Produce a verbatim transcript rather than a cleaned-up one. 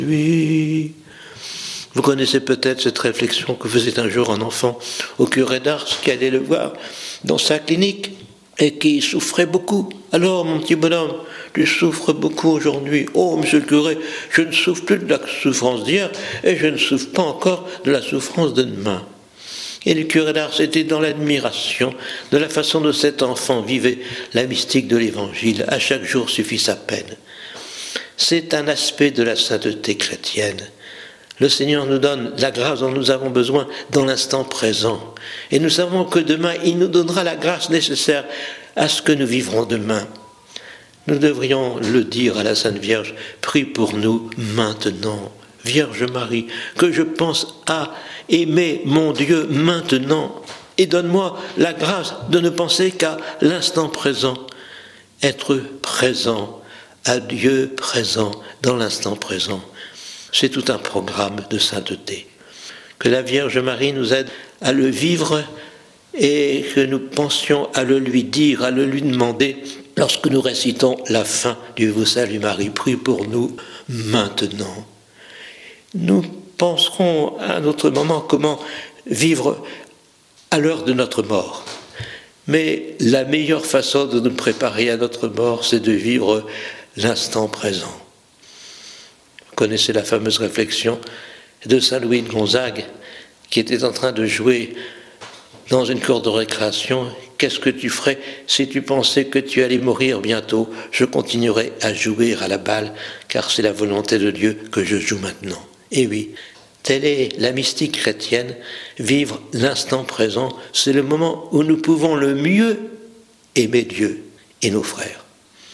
Oui. Vous connaissez peut-être cette réflexion que faisait un jour un enfant au curé d'Ars qui allait le voir dans sa clinique et qui souffrait beaucoup. Alors, mon petit bonhomme, tu souffres beaucoup aujourd'hui. Oh, monsieur le curé, je ne souffre plus de la souffrance d'hier et je ne souffre pas encore de la souffrance de demain. Et le curé d'Ars était dans l'admiration de la façon dont cet enfant vivait la mystique de l'Évangile. À chaque jour suffit sa peine. C'est un aspect de la sainteté chrétienne. Le Seigneur nous donne la grâce dont nous avons besoin dans l'instant présent. Et nous savons que demain, il nous donnera la grâce nécessaire à ce que nous vivrons demain. Nous devrions le dire à la Sainte Vierge, prie pour nous maintenant. Vierge Marie, que je pense à aimer mon Dieu maintenant. Et donne-moi la grâce de ne penser qu'à l'instant présent. Être présent, à Dieu présent, dans l'instant présent. C'est tout un programme de sainteté. Que la Vierge Marie nous aide à le vivre et que nous pensions à le lui dire, à le lui demander lorsque nous récitons la fin du Vous salue Marie, prie pour nous maintenant. Nous penserons à un autre moment comment vivre à l'heure de notre mort. Mais la meilleure façon de nous préparer à notre mort, c'est de vivre l'instant présent. Vous connaissez la fameuse réflexion de Saint Louis de Gonzague qui était en train de jouer dans une cour de récréation. Qu'est-ce que tu ferais si tu pensais que tu allais mourir bientôt? Je continuerai à jouer à la balle, car c'est la volonté de Dieu que je joue maintenant. Et oui, telle est la mystique chrétienne. Vivre l'instant présent, c'est le moment où nous pouvons le mieux aimer Dieu et nos frères.